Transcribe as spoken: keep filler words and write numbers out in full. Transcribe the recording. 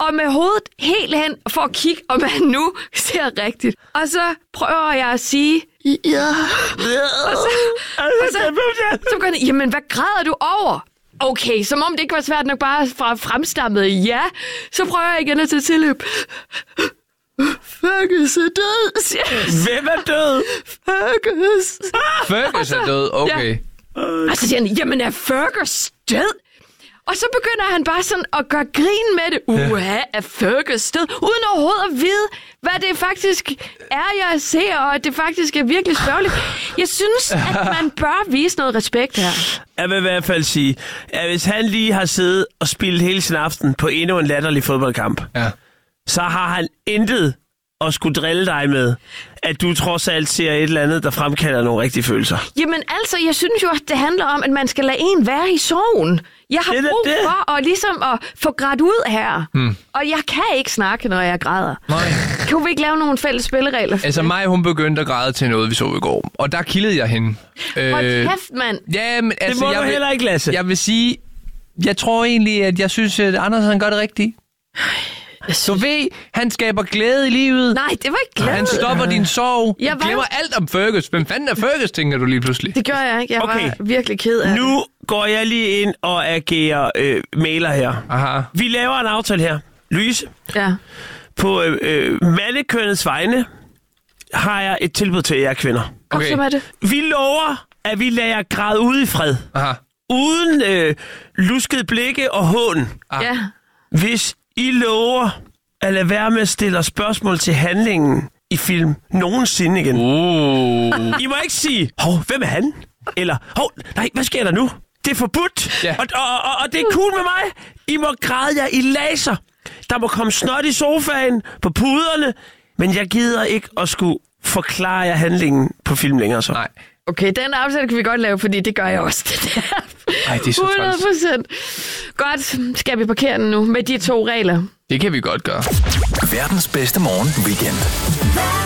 og med hovedet helt hen for at kigge, om han nu ser rigtigt. Og så prøver jeg at sige, ja. Og så, og så, så går han, jamen hvad græder du over? Okay, som om det ikke var svært nok bare fra fremstammet ja. Så prøver jeg igen at tage tilløb. Fergus er død, siger jeg. Hvem er død? Fergus. Fergus er død, okay. Ja. Og så siger han, jamen er Fergus død? Og så begynder han bare sådan at gøre grin med det. Uha, er Fergus død? Uden overhovedet at vide, hvad det faktisk er, jeg ser, og at det faktisk er virkelig spørgeligt. Jeg synes, at man bør vise noget respekt her. Jeg vil i hvert fald sige, at hvis han lige har siddet og spillet hele sin aften på endnu en latterlig fodboldkamp, ja. så har han intet at skulle drille dig med, at du trods alt ser et eller andet, der fremkalder nogle rigtige følelser. Jamen altså, jeg synes jo, at det handler om, at man skal lade en være i sorgen. Jeg har det brug det. for at, ligesom at få grædt ud her. Hmm. Og jeg kan ikke snakke, når jeg græder. Nej. Kan vi ikke lave nogle fælles spilleregler? Altså mig, hun begyndte at græde til noget, vi så i går. Og der kildede jeg hende. Hold øh, kæft, mand. Ja, men altså, det må jeg du vil, heller ikke, Lasse. Jeg vil sige, jeg tror egentlig, at jeg synes, at Anders han gør det rigtigt. Så ved, han skaber glæde i livet. Nej, det var ikke glæde. Han stopper din sorg. Jeg Jeg var... glemmer alt om Fergus. Hvem fanden er Fergus, tænker du lige pludselig? Det gør jeg ikke. Jeg Okay. var virkelig ked af Nu det. går jeg lige ind og agerer øh, mailer her. Aha. Vi laver en aftale her. Louise, Ja. på øh, øh, mandekønnets vegne har jeg et tilbud til jer kvinder. Kom så med det. Vi lover, at vi lader jer græde ude i fred. Aha. Uden øh, luskede blikke og hån. Ah. Ja. Hvis I lover at lade være med at stille spørgsmål til handlingen i film nogensinde igen. Uh. I må ikke sige, hov, hvem er han? Eller, hov, nej, hvad sker der nu? Det er forbudt, Ja. og, og, og, og det er cool med mig. I må græde jer i laser. Der må komme snot i sofaen, på puderne, men jeg gider ikke at skulle forklare jer handlingen på film længere så. Nej. Okay, den aftale kan vi godt lave, fordi det gør jeg også. Det der. Ej, det er så hundrede procent. Godt, skal vi parkere den nu med de to regler? Det kan vi godt gøre. Verdens bedste morgen weekend.